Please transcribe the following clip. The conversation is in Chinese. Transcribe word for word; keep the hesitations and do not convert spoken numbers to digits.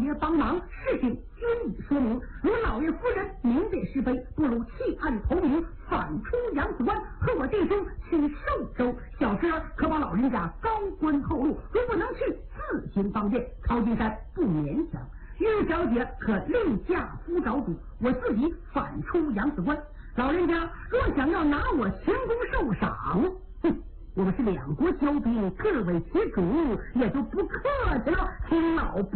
爷帮忙，事情均已说明。如老爷夫人明辨是非，不如弃暗投明，反出扬子关，和我弟兄去寿州。小侄儿可把老人家高官厚禄，如不能去，自行方便。曹金山不勉强。玉小姐可另嫁夫找主，我自己反出扬子关。老人家若想要拿我行宫受赏，哼，我们是两国交兵，各为其主，也就不客气了，请老不